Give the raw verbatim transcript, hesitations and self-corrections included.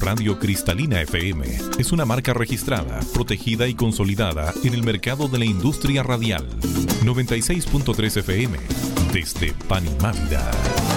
Radio Cristalina F M es una marca registrada, protegida y consolidada en el mercado de la industria radial. noventa y seis punto tres F M desde Panimávida.